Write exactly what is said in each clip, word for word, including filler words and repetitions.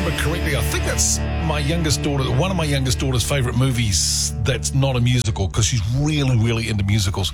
remember correctly, I think that's my youngest daughter, one of my youngest daughter's favourite movies that's not a musical, because she's really, really into musicals.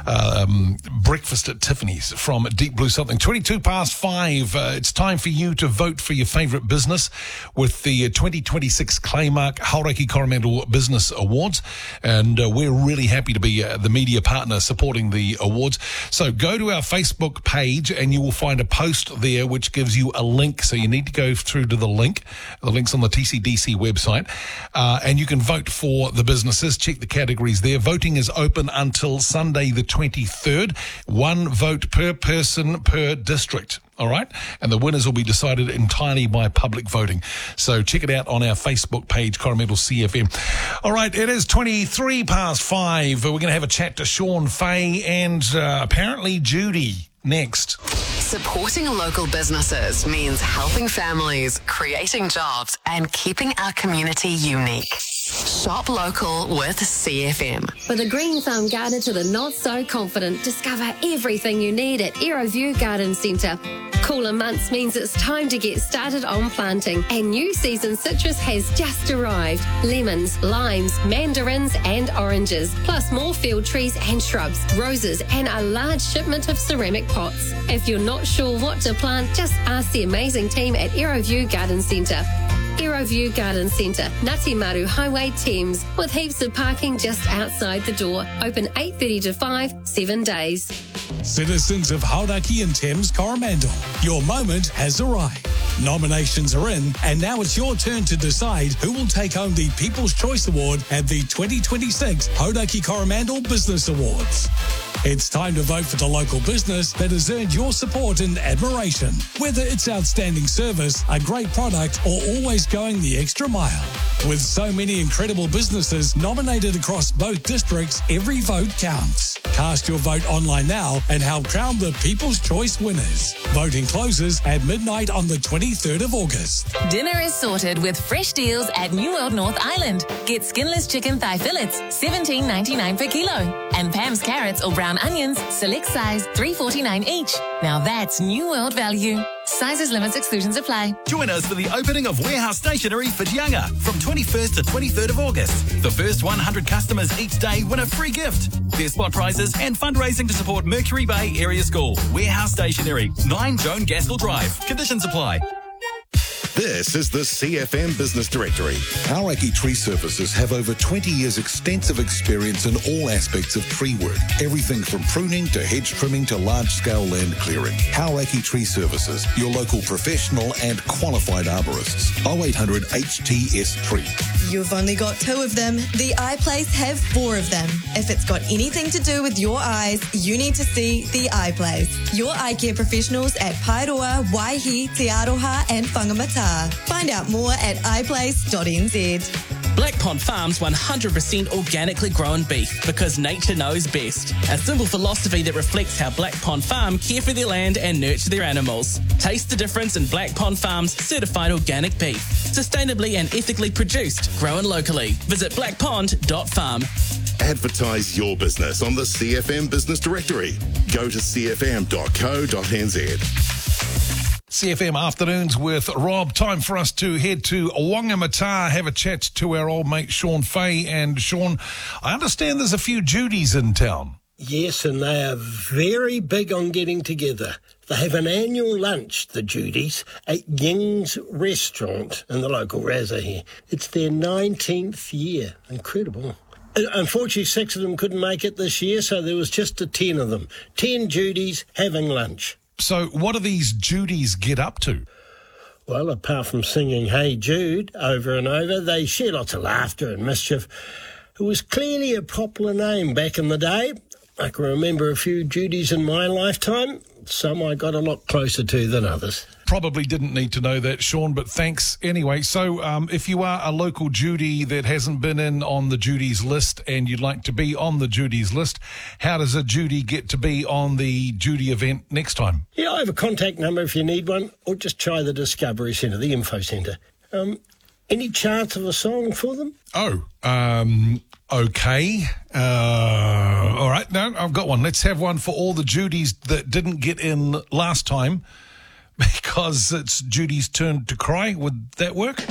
Um, Breakfast at Tiffany's from Deep Blue Something. twenty-two past five. Uh, it's time for you to vote for your favourite business with the twenty twenty-six Claymark Hauraki Coromandel Business Awards. And uh, we're really happy to be uh, the media partner supporting the awards. So go to our Facebook page and you will find a post there which gives you a link. So you need to go through to the link. The link's on the T C D C website. Uh, and you can vote for the businesses. Check the categories there. Voting is open until Sunday the twenty-third. One vote per person per district. All right. And the winners will be decided entirely by public voting. So check it out on our Facebook page, Coromandel C F M. All right. It is twenty-three past five. We're going to have a chat to Sean Fay and uh, apparently Judy next. Supporting local businesses means helping families, creating jobs, and keeping our community unique. Shop local with C F M. With a green thumb guided to the not so confident, discover everything you need at Aeroview Garden Centre. Cooler months means it's time to get started on planting, and new season citrus has just arrived. Lemons, limes, mandarins and oranges, plus more field trees and shrubs, roses and a large shipment of ceramic pots. If you're not sure what to plant, just ask the amazing team at Aeroview Garden Centre. Aeroview Garden Centre, Ngati Maru Highway, Thames, with heaps of parking just outside the door. Open eight thirty to five, seven days. Citizens of Hauraki and Thames Coromandel, your moment has arrived. Nominations are in, and now it's your turn to decide who will take home the People's Choice Award at the twenty twenty-six Hauraki Coromandel Business Awards. It's time to vote for the local business that has earned your support and admiration, whether it's outstanding service, a great product, or always going the extra mile. With so many incredible businesses nominated across both districts, every vote counts. Cast your vote online now and help crown the People's Choice winners. Voting closes at midnight on the twenty-third of August. Dinner is sorted with fresh deals at New World North Island. Get skinless chicken thigh fillets, seventeen ninety-nine per kilo. And Pam's carrots or brown onions, select size, three forty-nine each. Now that's New World value. Sizes, limits, exclusions apply. Join us for the opening of Warehouse Stationery Whitianga from twenty-first to twenty-third of August. The first one hundred customers each day win a free gift. There's spot prizes and fundraising to support Mercury Bay Area School. Warehouse Stationery, nine Joan Gaskell Drive. Conditions apply. This is the C F M Business Directory. Hauraki Tree Services have over twenty years extensive experience in all aspects of tree work. Everything from pruning to hedge trimming to large-scale land clearing. Hauraki Tree Services, your local professional and qualified arborists. oh eight hundred H T S Tree. You've only got two of them. The Eye Place have four of them. If it's got anything to do with your eyes, you need to see The Eye Place. Your eye care professionals at Paeroa, Waihi, Te Aroha and Whangamata. Find out more at i place dot n z. Black Pond Farms one hundred percent organically grown beef, because nature knows best. A simple philosophy that reflects how Black Pond Farm care for their land and nurture their animals. Taste the difference in Black Pond Farm's certified organic beef. Sustainably and ethically produced, grown locally. Visit black pond dot farm. Advertise your business on the C F M Business Directory. Go to c f m dot co dot n z. C F M Afternoons with Rob. Time for us to head to Whangamata, have a chat to our old mate Sean Fay. And Sean, I understand there's a few Judys in town. Yes, and they are very big on getting together. They have an annual lunch, the Judys, at Ying's Restaurant in the local Razza here. It's their nineteenth year. Incredible. Unfortunately, six of them couldn't make it this year, so there was just a ten of them. Ten Judys having lunch. So what do these Judys get up to? Well, apart from singing Hey Jude over and over, they share lots of laughter and mischief. It was clearly a popular name back in the day. I can remember a few Judys in my lifetime. Some I got a lot closer to than others. Probably didn't need to know that, Sean, but thanks anyway. So um, if you are a local Judy that hasn't been in on the Judy's list and you'd like to be on the Judy's list, how does a Judy get to be on the Judy event next time? Yeah, I have a contact number if you need one, or just try the Discovery Centre, the Info Centre. Um, any chance of a song for them? Oh, um, okay. Uh, all right, no, I've got one. Let's have one for all the Judys that didn't get in last time. because it's Judy's turn to cry. Would that work?